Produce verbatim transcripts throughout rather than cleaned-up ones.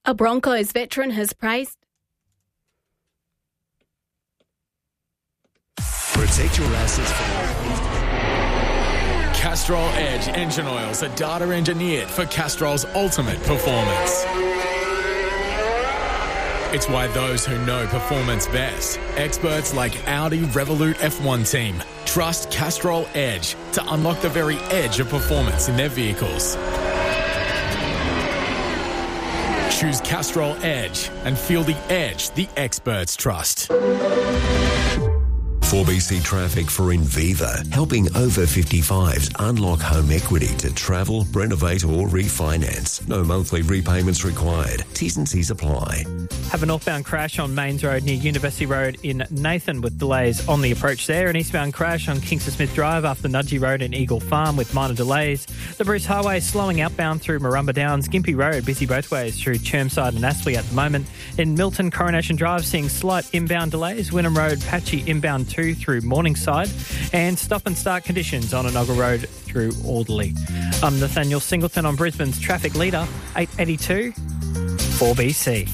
A Broncos veteran has praised... Protect your assets from... Castrol Edge engine oils are data engineered for Castrol's ultimate performance. It's why those who know performance best, experts like Audi Revolut F one team, trust Castrol Edge to unlock the very edge of performance in their vehicles. Choose Castrol Edge and feel the edge the experts trust. four B C Traffic for Inviva, helping over fifty-fives unlock home equity to travel, renovate or refinance. No monthly repayments required. T's and C's apply. Have a northbound crash on Mains Road near University Road in Nathan with delays on the approach there. An eastbound crash on Kingston Smith Drive after Nudgee Road in Eagle Farm with minor delays. The Bruce Highway slowing outbound through Marumba Downs. Gympie Road busy both ways through Chermside and Astley at the moment. In Milton, Coronation Drive seeing slight inbound delays. Wynnum Road patchy inbound two through Morningside. And stop and start conditions on Inaugural Road through Alderley. I'm Nathaniel Singleton on Brisbane's traffic leader, eight eighty-two four B C.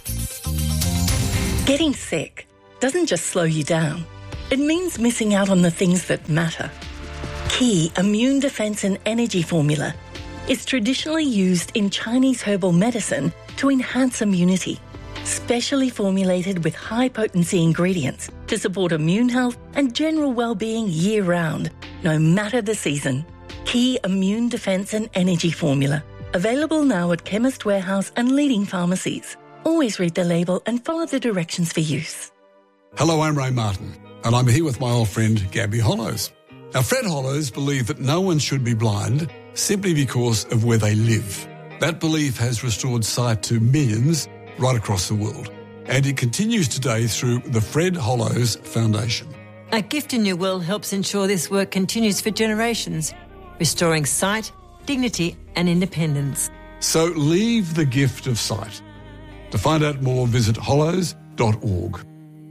Getting sick doesn't just slow you down. It means missing out on the things that matter. Key Immune Defense and Energy Formula is traditionally used in Chinese herbal medicine to enhance immunity, specially formulated with high-potency ingredients to support immune health and general well-being year-round, no matter the season. Key Immune Defense and Energy Formula. Available now at Chemist Warehouse and leading pharmacies. Always read the label and follow the directions for use. Hello, I'm Ray Martin, and I'm here with my old friend Gabby Hollows. Now, Fred Hollows believed that no one should be blind simply because of where they live. That belief has restored sight to millions right across the world, and it continues today through the Fred Hollows Foundation. A Gift a New World helps ensure this work continues for generations, restoring sight, dignity and independence. So leave the gift of sight. To find out more, visit hollows dot org.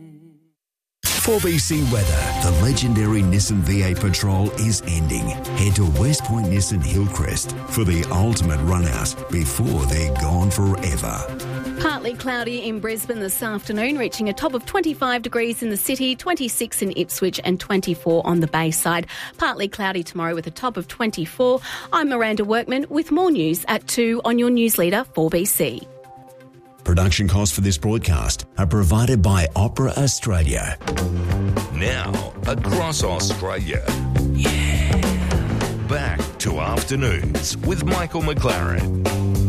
four B C weather. The legendary Nissan V eight Patrol is ending. Head to West Point Nissan Hillcrest for the ultimate run-out before they're gone forever. Partly cloudy in Brisbane this afternoon, reaching a top of twenty-five degrees in the city, twenty-six in Ipswich and twenty-four on the Bayside. Partly cloudy tomorrow with a top of twenty-four. I'm Miranda Workman with more news at two on your news leader four B C. Production costs for this broadcast are provided by Opera Australia. Now, across Australia. Yeah. Back to Afternoons with Michael McLaren.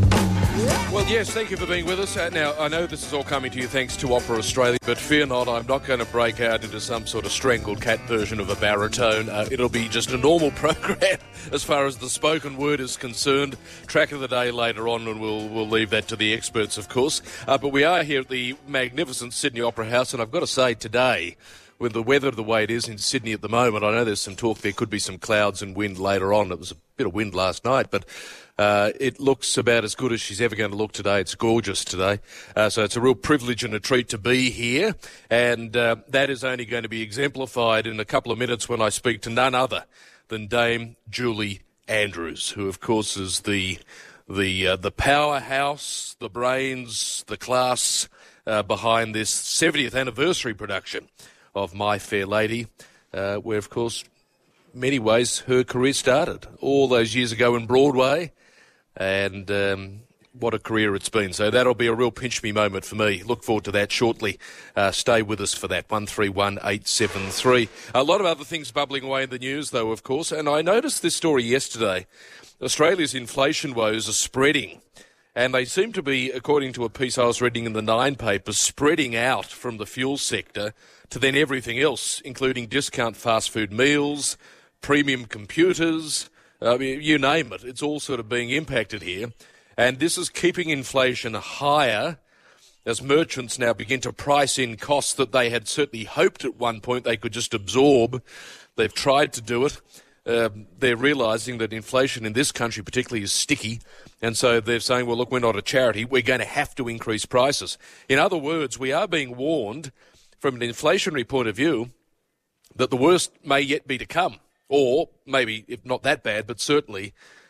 Well, yes, thank you for being with us. Uh, now, I know this is all coming to you thanks to Opera Australia, but fear not, I'm not going to break out into some sort of strangled cat version of a baritone. Uh, it'll be just a normal program as far as the spoken word is concerned. Track of the day later on, and we'll we'll leave that to the experts, of course. Uh, but we are here at the magnificent Sydney Opera House, and I've got to say today, with the weather the way it is in Sydney at the moment, I know there's some talk there could be some clouds and wind later on. It was a bit of wind last night, but uh, it looks about as good as she's ever going to look today. It's gorgeous today. Uh, so it's a real privilege and a treat to be here. And uh, that is only going to be exemplified in a couple of minutes when I speak to none other than Dame Julie Andrews, who, of course, is the the uh, the powerhouse, the brains, the class uh, behind this seventieth anniversary production of My Fair Lady, uh, where, of course, many ways her career started all those years ago in Broadway, and um, what a career it's been. So that'll be a real pinch-me moment for me. Look forward to that shortly. Uh, stay with us for that, one three one eight seven three. A lot of other things bubbling away in the news, though, of course, and I noticed this story yesterday. Australia's inflation woes are spreading, and they seem to be, according to a piece I was reading in the Nine paper, spreading out from the fuel sector to then everything else, including discount fast food meals, premium computers, I mean, you name it. It's all sort of being impacted here. And this is keeping inflation higher as merchants now begin to price in costs that they had certainly hoped at one point they could just absorb. They've tried to do it. Uh, they're realising that inflation in this country particularly is sticky, and so they're saying, well, look, we're not a charity. We're going to have to increase prices. In other words, we are being warned from an inflationary point of view that the worst may yet be to come, or maybe, if not that bad, but certainly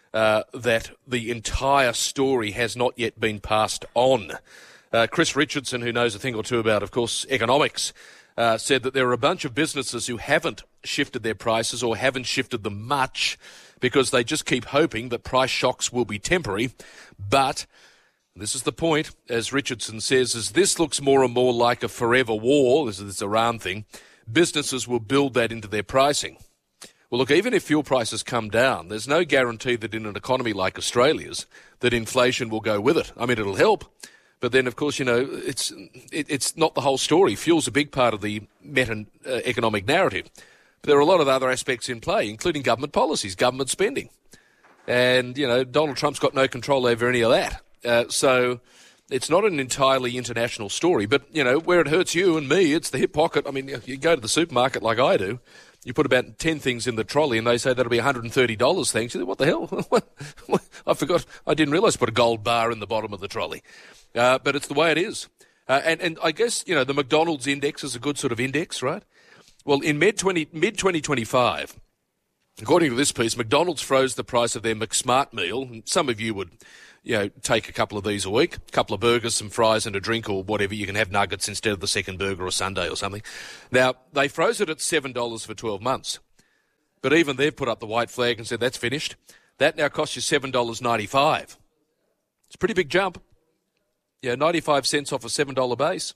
uh, that the entire story has not yet been passed on. Uh, Chris Richardson, who knows a thing or two about, of course, economics, uh, said that there are a bunch of businesses who haven't shifted their prices or haven't shifted them much because they just keep hoping that price shocks will be temporary. But this is the point, as Richardson says, as this looks more and more like a forever war, this is this Iran thing, businesses will build that into their pricing. Well, look, even if fuel prices come down, there's no guarantee that in an economy like Australia's that inflation will go with it. I mean, it'll help. But then, of course, you know, it's it, it's not the whole story. Fuel's a big part of the meta-economic narrative. But there are a lot of other aspects in play, including government policies, government spending. And, you know, Donald Trump's got no control over any of that. Uh, so it's not an entirely international story. But, you know, where it hurts you and me, it's the hip pocket. I mean, you go to the supermarket like I do, you put about ten things in the trolley and they say that'll be one hundred thirty dollars, thanks. You think, what the hell? I forgot. I didn't realise I put a gold bar in the bottom of the trolley. Uh, but it's the way it is. Uh, and, and I guess, you know, the McDonald's index is a good sort of index, right? Well, in mid twenty twenty-five, according to this piece, McDonald's froze the price of their McSmart meal. And some of you would, you know, take a couple of these a week, a couple of burgers, some fries and a drink or whatever. You can have nuggets instead of the second burger or sundae or something. Now, they froze it at seven dollars for twelve months. But even they've put up the white flag and said that's finished. That now costs you seven dollars ninety-five. It's a pretty big jump. Yeah, ninety-five cents off a seven dollars base.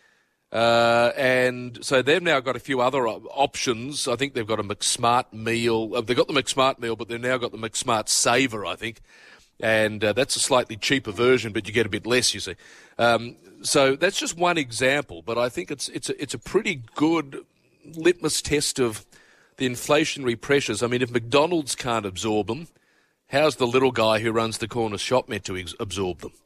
Uh, and so they've now got a few other options. I think they've got a McSmart meal. They've got the McSmart meal, but they've now got the McSmart Saver, I think. And uh, that's a slightly cheaper version, but you get a bit less, you see. Um, so that's just one example, but I think it's it's a, it's a pretty good litmus test of the inflationary pressures. I mean, if McDonald's can't absorb them, how's the little guy who runs the corner shop meant to ex- absorb them?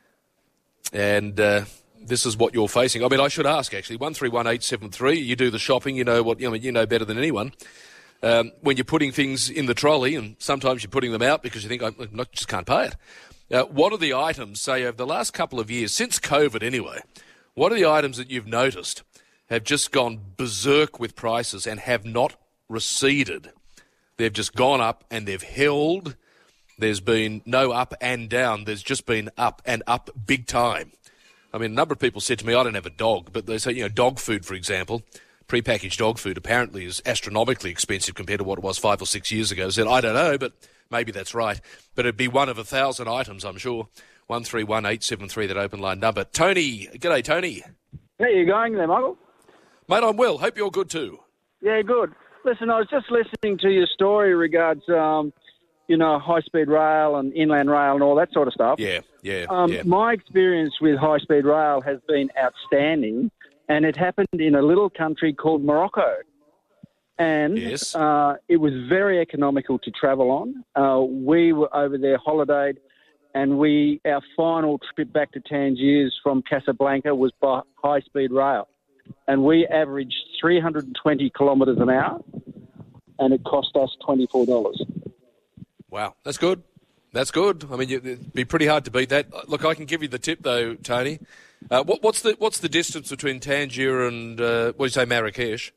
And uh, this is what you're facing. I mean, I should ask, actually, one three one eight seven three, you do the shopping, you know what you know, you know better than anyone. Um, when you're putting things in the trolley, and sometimes you're putting them out because you think, I not, just can't pay it. Uh, what are the items, say, over the last couple of years, since COVID anyway, what are the items that you've noticed have just gone berserk with prices and have not receded? They've just gone up and they've held. There's been no up and down. There's just been up and up big time. I mean, a number of people said to me, I don't have a dog, but they say, you know, dog food, for example, prepackaged dog food apparently is astronomically expensive compared to what it was five or six years ago. I said, I don't know, but maybe that's right. But it'd be one of a thousand items, I'm sure. one three one eight seven three, that open line number. Tony, g'day, Tony. How you going there, Michael? Mate, I'm well. Hope you're good too. Yeah, good. Listen, I was just listening to your story regards, um, you know, high-speed rail and inland rail and all that sort of stuff. Yeah, yeah, um, yeah. My experience with high-speed rail has been outstanding, and it happened in a little country called Morocco. And yes. uh, it was very economical to travel on. Uh, we were over there holidayed, and we our final trip back to Tangiers from Casablanca was by high-speed rail. And we averaged three hundred twenty kilometres an hour, and it cost us twenty-four dollars. Wow, that's good. That's good. I mean, it'd be pretty hard to beat that. Look, I can give you the tip, though, Tony. Uh, what, what's the what's the distance between Tangier and, uh, what do you say, Marrakesh?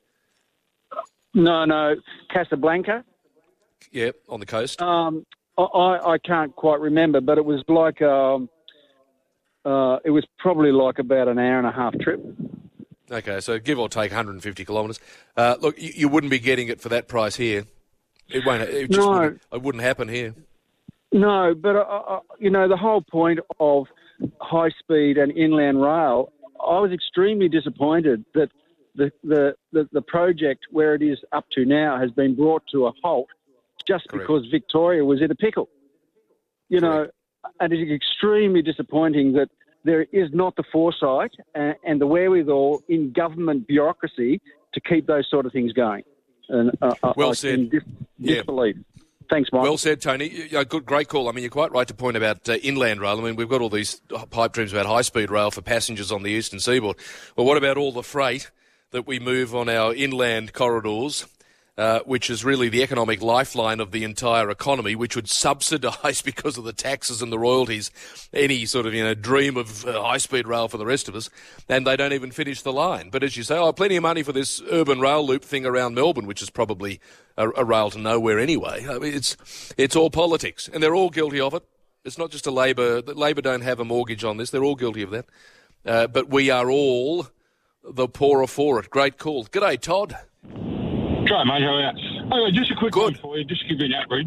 No, no, Casablanca. Yeah, on the coast. Um, I, I can't quite remember, but it was like um, uh, it was probably like about an hour and a half trip. Okay, so give or take one hundred fifty kilometres. Uh, look, you, you wouldn't be getting it for that price here. It won't. It just no. wouldn't, it wouldn't happen here. No, but uh, uh, you know the whole point of high speed and inland rail. I was extremely disappointed that the the, the, the project where it is up to now has been brought to a halt just Correct. because Victoria was in a pickle. You Correct. know, and it's extremely disappointing that there is not the foresight and, and the wherewithal in government bureaucracy to keep those sort of things going. And uh, well I said. can dis- Yeah. disbelieve. Thanks, Mike. Well said, Tony. Yeah, good, great call. I mean, you're quite right to point about uh, inland rail. I mean, we've got all these pipe dreams about high-speed rail for passengers on the eastern seaboard. Well, what about all the freight that we move on our inland corridors uh, which is really the economic lifeline of the entire economy, which would subsidise because of the taxes and the royalties any sort of, you know, dream of uh, high-speed rail for the rest of us, and they don't even finish the line. But as you say, oh, plenty of money for this urban rail loop thing around Melbourne, which is probably a, a rail to nowhere anyway. I mean, it's it's all politics, and they're all guilty of it. It's not just a Labor. Labor don't have a mortgage on this. They're all guilty of that. Uh, but we are all the poorer for it. Great call. G'day, Todd. G'day, mate. How are you? Anyway, just a quick Good. one for you, just to give you an average.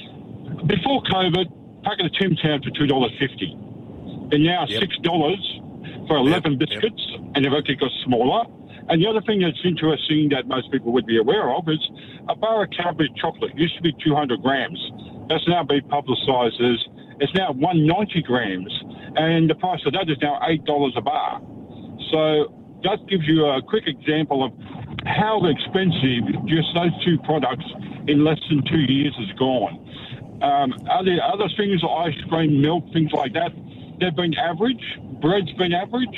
Before COVID, packet of Tim Tams for two dollars fifty. And now Yep. six dollars for eleven Yep. biscuits, and they've actually got smaller. And the other thing that's interesting that most people would be aware of is a bar of Cadbury chocolate used to be two hundred grams. That's now been publicised as it's now one hundred ninety grams. And the price of that is now eight dollars a bar. So that gives you a quick example of how expensive just those two products in less than two years has gone. Um, other, other things, ice cream, milk, things like that, they've been average. Bread's been average.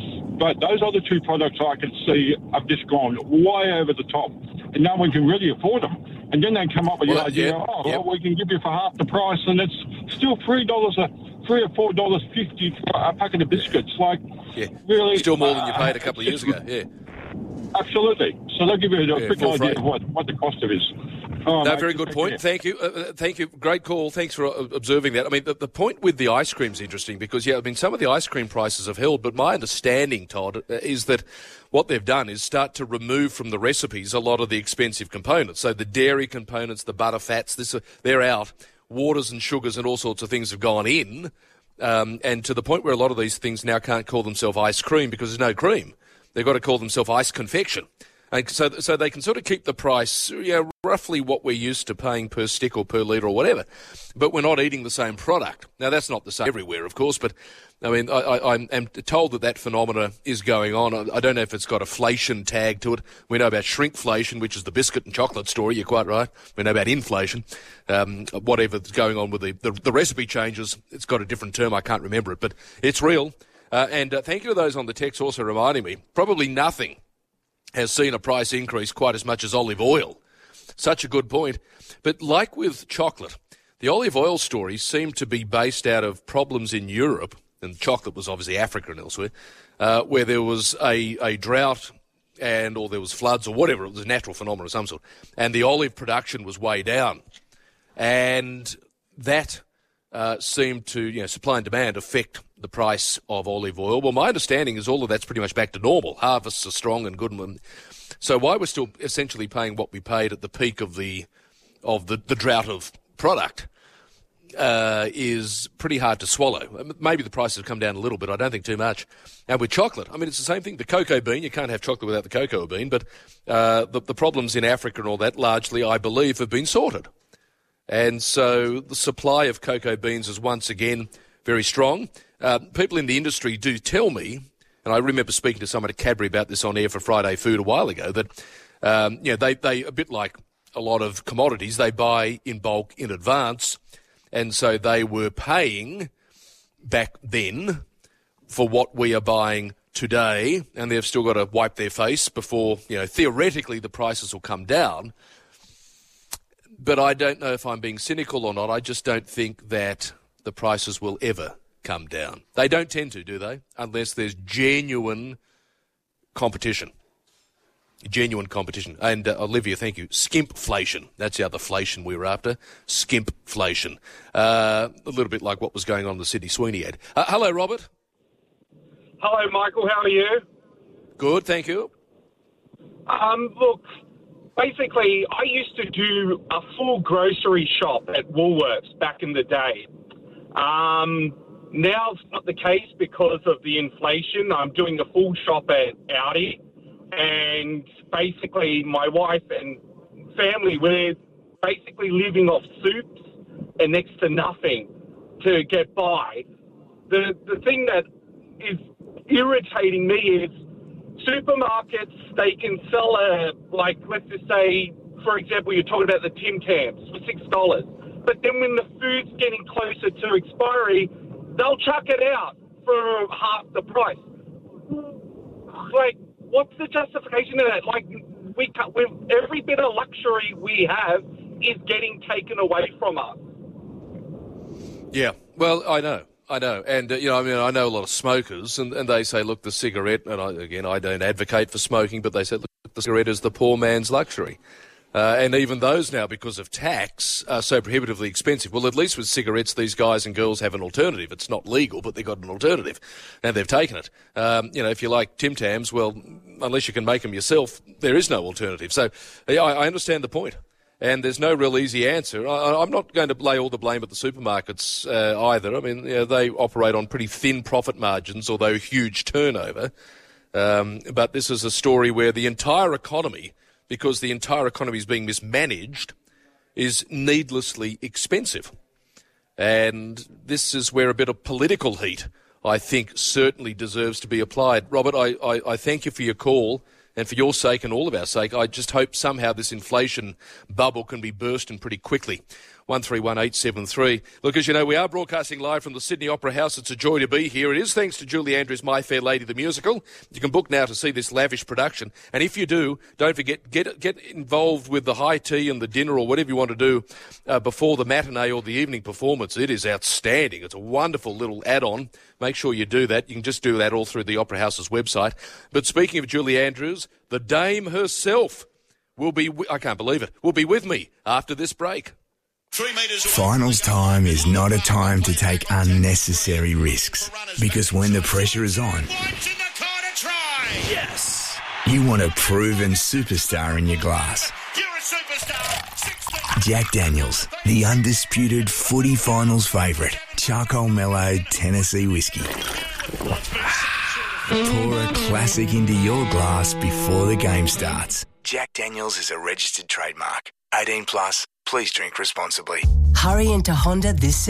But those other two products I can see have just gone way over the top. And no one can really afford them. And then they come up with Well, the idea, yeah, oh, yeah. well, we can give you for half the price, and it's still three dollars a three or four dollars fifty for a packet of biscuits. Like, Yeah. really, Still more than you uh, paid a couple of years ago. Yeah. Absolutely. So they'll give you a Yeah, quick full idea freight. of what, what the cost of it is. Oh, No, mate, very just good take point. care. Thank you. Uh, thank you. Great call. Thanks for uh, observing that. I mean, the, the point with the ice cream is interesting because, yeah, I mean, some of the ice cream prices have held, but my understanding, Todd, uh, is that what they've done is start to remove from the recipes a lot of the expensive components. So the dairy components, the butter fats, this, uh, they're out. Waters and sugars and all sorts of things have gone in, um, and to the point where a lot of these things now can't call themselves ice cream because there's no cream. They've got to call themselves ice confection. And so, so they can sort of keep the price, you know, roughly what we're used to paying per stick or per litre or whatever. But we're not eating the same product. Now, that's not the same everywhere, of course, but, I mean, I, I, I'm told that that phenomena is going on. I, I don't know if it's got a inflation tag to it. We know about shrinkflation, which is the biscuit and chocolate story. You're quite right. We know about inflation. Um, whatever's going on with the, the, the recipe changes, it's got a different term. I can't remember it, but it's real. Uh, and uh, thank you to those on the text also reminding me, probably nothing has seen a price increase quite as much as olive oil. Such a good point. But like with chocolate, the olive oil story seemed to be based out of problems in Europe, and chocolate was obviously Africa and elsewhere, uh, where there was a, a drought and or there was floods or whatever. It was a natural phenomenon of some sort. And the olive production was way down. And that uh, seemed to, you know, supply and demand affect the price of olive oil. Well, my understanding is all of that's pretty much back to normal. Harvests are strong and good. And so why we're still essentially paying what we paid at the peak of the of the, the drought of product uh, is pretty hard to swallow. Maybe the prices have come down a little bit. I don't think too much. And with chocolate, I mean, it's the same thing. The cocoa bean, you can't have chocolate without the cocoa bean, but uh, the, the problems in Africa and all that largely, I believe, have been sorted. And so the supply of cocoa beans is once again very strong. Uh, people in the industry do tell me, and I remember speaking to someone at Cadbury about this on air for Friday Food a while ago, that um, you know, they, they, a bit like a lot of commodities, they buy in bulk in advance, and so they were paying back then for what we are buying today, and they've still got to wipe their face before, you know, theoretically the prices will come down. But I don't know if I'm being cynical or not. I just don't think that the prices will ever come down. They don't tend to, do they? Unless there's genuine competition. Genuine competition. And uh, Olivia, thank you. Skimpflation. That's the other flation we were after. Skimpflation. Uh, a little bit like what was going on in the Sydney Sweeney ad. Uh, hello, Robert. Hello, Michael. How are you? Good, thank you. Um, look, basically, I used to do a full grocery shop at Woolworths back in the day. Um, now it's not the case because of the inflation. I'm doing a full shop at Audi, and basically my wife and family, we're basically living off soups and next to nothing to get by. The the thing that is irritating me is supermarkets, they can sell a, like, let's just say, for example, you're talking about the Tim Tams for six dollars. But then when the food's getting closer to expiry, they'll chuck it out for half the price. Like, what's the justification of that? Like, we cut, we every bit of luxury we have is getting taken away from us. Yeah, well, I know. I know, and uh, you know, I mean, I know a lot of smokers, and, and they say, look, the cigarette, and I, again, I don't advocate for smoking, but they say, look, the cigarette is the poor man's luxury. Uh, and even those now, because of tax, are so prohibitively expensive. Well, at least with cigarettes, these guys and girls have an alternative. It's not legal, but they've got an alternative, and they've taken it. Um, you know, if you like Tim Tams, well, unless you can make them yourself, there is no alternative. So yeah, I, I understand the point. And there's no real easy answer. I, I'm not going to lay all the blame at the supermarkets uh, either. I mean, you know, they operate on pretty thin profit margins, although huge turnover. Um, but this is a story where the entire economy, because the entire economy is being mismanaged, is needlessly expensive. And this is where a bit of political heat, I think, certainly deserves to be applied. Robert, I, I, I thank you for your call. And for your sake and all of our sake, I just hope somehow this inflation bubble can be bursting pretty quickly. one three one eight seven three. Look, as you know, we are broadcasting live from the Sydney Opera House. It's a joy to be here. It is thanks to Julie Andrews' My Fair Lady the musical. You can book now to see this lavish production. And if you do, don't forget, get get involved with the high tea and the dinner or whatever you want to do uh, before the matinee or the evening performance. It is outstanding. It's a wonderful little add-on. Make sure you do that. You can just do that all through the Opera House's website. But speaking of Julie Andrews, the dame herself will be, I can't believe it, will be with me after this break. Finals time is not a time to take unnecessary risks, because when the pressure is on, Yes! you want a proven superstar in your glass. You're a superstar! Jack Daniels, the undisputed footy finals favourite, charcoal mellowed Tennessee whiskey. Pour a classic into your glass before the game starts. Jack Daniels is a registered trademark. eighteen plus. Please drink responsibly. Hurry into Honda this